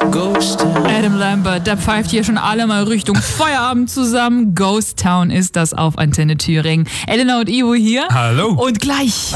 Adam Lambert, der pfeift hier schon alle mal Richtung Feierabend zusammen. Ghost Town ist das auf Antenne Thüringen. Elena und Ivo hier. Hallo. Und gleich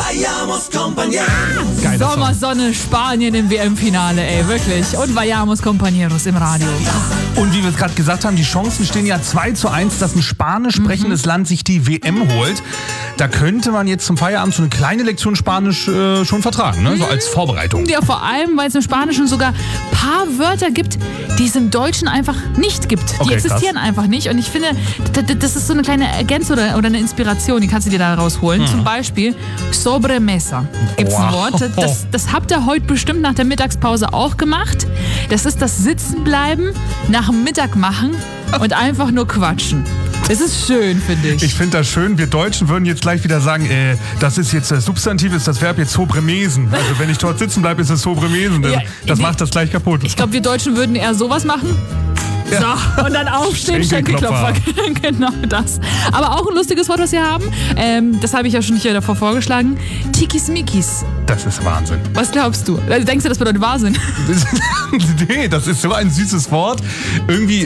Sommersonne, Spanien im WM-Finale, ey, wirklich. Und Vayamos Compañeros im Radio. Und wie wir es gerade gesagt haben, die Chancen stehen ja 2:1, dass ein spanisch sprechendes Land sich die WM holt. Da könnte man jetzt zum Feierabend so eine kleine Lektion Spanisch schon vertragen, ne? So als Vorbereitung. Ja, vor allem, weil es im Spanischen sogar ein paar Wörter gibt, die es im Deutschen einfach nicht gibt. Die existieren einfach nicht. Und ich finde, das ist so eine kleine Ergänzung oder eine Inspiration, die kannst du dir da rausholen. Zum Beispiel Sobremesa gibt es ein Wort. Das habt ihr heute bestimmt nach der Mittagspause auch gemacht. Das ist das Sitzenbleiben nach dem Mittag machen und einfach nur quatschen. Es ist schön, finde ich. Ich finde das schön. Wir Deutschen würden jetzt gleich wieder sagen, das ist jetzt das Substantiv, ist das Verb jetzt sobremesen. Also wenn ich dort sitzen bleibe, ist es sobremesen. Ja, das macht das gleich kaputt. Ich glaube, wir Deutschen würden eher sowas machen. Ja. So, und dann aufstehen, Schenkelklopfer. Genau das. Aber auch ein lustiges Wort, was wir haben. Das habe ich ja schon hier davor vorgeschlagen. Tikismikis. Das ist Wahnsinn. Was glaubst du? Denkst du, das bedeutet Wahnsinn? Nee, das ist so ein süßes Wort. Irgendwie...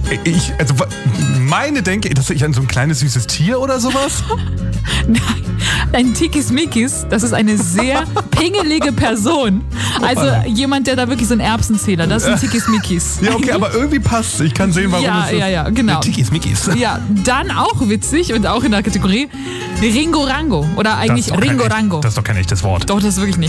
meine Denke, dass ich an so ein kleines süßes Tier oder sowas? Nein, ein Tikismikis, das ist eine sehr pingelige Person. Also jemand, der da wirklich so ein Erbsenzähler, das ist ein Tikismikis. Ja, okay, aber irgendwie passt. Ich kann sehen, warum es ist. Ja, genau. Tikismikis. Ja, dann auch witzig und auch in der Kategorie Ringorango oder eigentlich Ringorango. Das ist doch kein echtes Wort. Doch, das ist wirklich nicht.